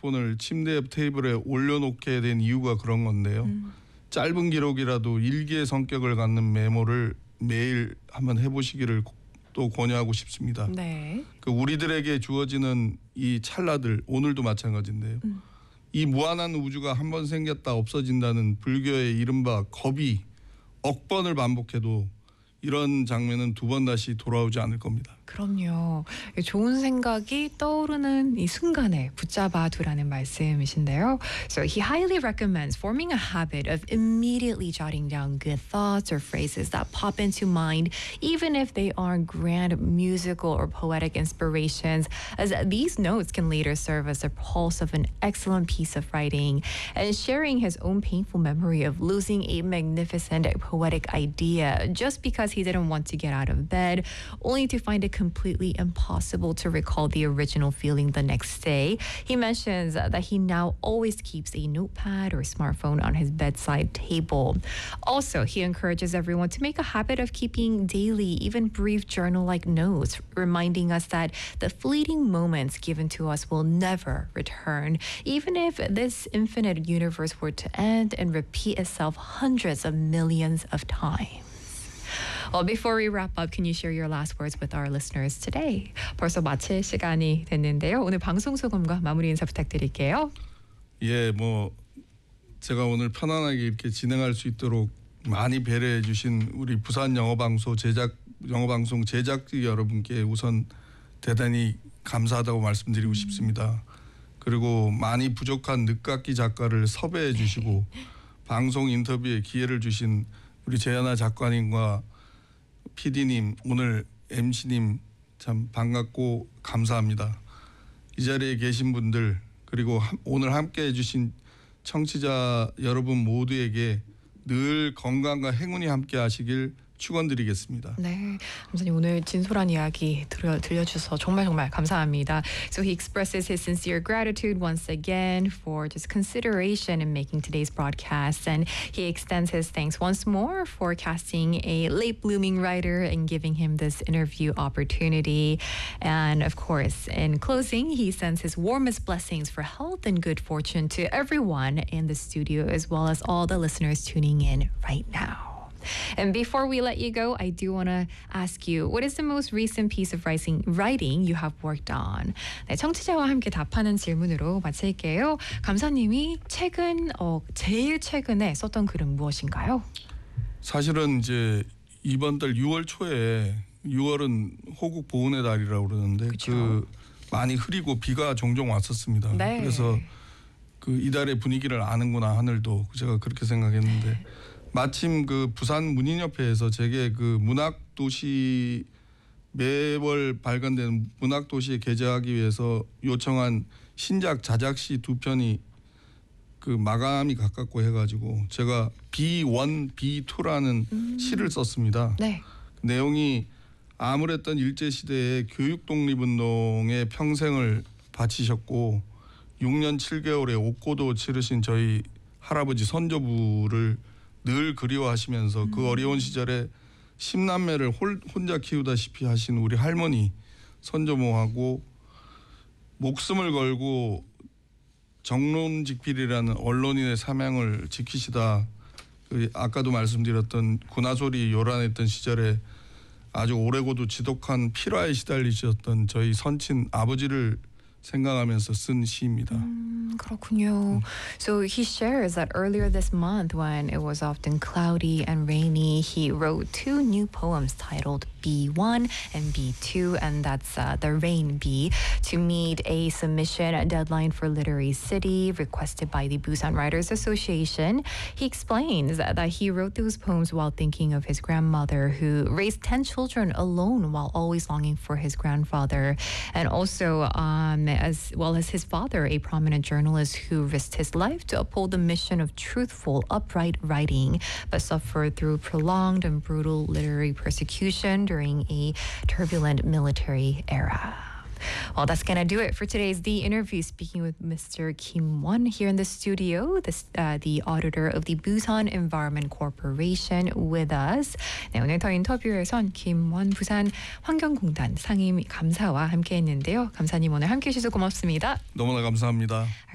스마트폰을 침대 옆 테이블에 올려놓게 된 이유가 그런 건데요. 짧은 기록이라도 일기의 성격을 갖는 메모를 매일 한번 해보시기를 또 권유하고 싶습니다. 네. 그 우리들에게 주어지는 이 찰나들 오늘도 마찬가지인데요. 이 무한한 우주가 한 번 생겼다 없어진다는 불교의 이른바 겁이 억 번을 반복해도 이런 장면은 두 번 다시 돌아오지 않을 겁니다. 그럼요. 좋은 생각이 떠오르는 이 순간에 붙잡아 두라는 말씀이신데요. So he highly recommends forming a habit of immediately jotting down good thoughts or phrases that pop into mind, even if they aren't grand musical or poetic inspirations, as these notes can later serve as a pulse of an excellent piece of writing. And sharing his own painful memory of losing a magnificent poetic idea just because he didn't want to get out of bed, only to find it completely impossible to recall the original feeling the next day. He mentions that he now always keeps a notepad or smartphone on his bedside table. Also, he encourages everyone to make a habit of keeping daily, even brief journal-like notes, reminding us that the fleeting moments given to us will never return, even if this infinite universe were to end and repeat itself hundreds of millions of times. Well, before we wrap up, can you share your last words with our listeners today? 벌써 마칠 시간이 됐는데요. 오늘 방송 소감과 마무리 인사 부탁드릴게요. 예, 제가 오늘 편안하게 이렇게 진행할 수 있도록 많이 배려해 주신 우리 부산 영어방송 제작진 여러분께 우선 대단히 감사하다고 말씀드리고 싶습니다. 그리고 많이 부족한 늦깎이 작가를 섭외해 주시고 방송 인터뷰에 기회를 주신 우리 재현아 작가님과 PD님, 오늘 MC님 참 반갑고 감사합니다. 이 자리에 계신 분들 그리고 오늘 함께해 주신 청취자 여러분 모두에게 늘 건강과 행운이 함께하시길 축원드리겠습니다. 네, 감사님 오늘 진솔한 이야기 들려주셔서 정말 감사합니다. So he expresses his sincere gratitude once again for just consideration in making today's broadcast, and he extends his thanks once more for casting a late blooming writer and giving him this interview opportunity. And of course, in closing, he sends his warmest blessings for health and good fortune to everyone in the studio, as well as all the listeners tuning in right now. And before we let you go, I do want to ask you, what is the most recent piece of writing you have worked on? 네, 청취자와 함께 답하는 질문으로 마칠게요. 감사님이 제일 최근에 썼던 글은 무엇인가요? 사실은 이제 이번 달 6월 초에 6월은 호국 보훈의 달이라고 그러는데 많이 흐리고 비가 종종 왔었습니다. 네. 그래서 이달의 분위기를 아는구나 하늘도 제가 그렇게 생각했는데 마침 부산 문인협회에서 제게 문학도시 매월 발간되는 문학도시에 게재하기 위해서 요청한 신작 자작시 2편이 마감이 가깝고 해가지고 제가 B1, B2라는 시를 썼습니다. 네. 내용이 암울했던 일제시대의 교육독립운동에 평생을 바치셨고 6년 7개월의 옥고도 치르신 저희 할아버지 선조부를 늘 그리워하시면서 그 어려운 시절에 10남매를 혼자 키우다시피 하신 우리 할머니 선조모하고 목숨을 걸고 정론직필이라는 언론인의 사명을 지키시다 아까도 말씀드렸던 군화소리 요란했던 시절에 아주 오래고도 지독한 필화에 시달리셨던 저희 선친 아버지를 생각하면서 쓴 시입니다. 그렇군요. So he shares that earlier this month, when it was often cloudy and rainy, he wrote 2 new poems titled B1 and B2, and that's the Rain B, to meet a submission deadline for Literary City requested by the Busan Writers Association. He explains that he wrote those poems while thinking of his grandmother, who raised 10 children alone while always longing for his grandfather, and also as well as his father, a prominent journalist who risked his life to uphold the mission of truthful, upright writing, but suffered through prolonged and brutal literary persecution during a turbulent military era. Well, that's going to do it for today's The Interview. Speaking with Mr. Kim Won here in the studio, the auditor of the Busan Environment Corporation with us. 네, 오늘 더 인터뷰에선 김원 부산 환경공단 상임 감사와 함께했는데요. 감사님 오늘 함께해 주셔서 고맙습니다. 너무나 감사합니다.